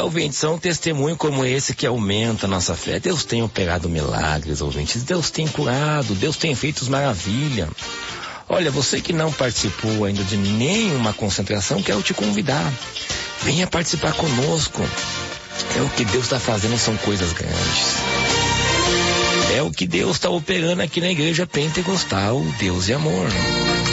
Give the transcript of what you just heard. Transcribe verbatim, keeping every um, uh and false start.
ouvintes, são um testemunho como esse que aumenta a nossa fé. Deus tem operado milagres, ouvintes. Deus tem curado, Deus tem feito maravilha. Olha, você que não participou ainda de nenhuma concentração, quero te convidar. Venha participar conosco. É o que Deus está fazendo, são coisas grandes. É o que Deus está operando aqui na igreja pentecostal, Deus e amor.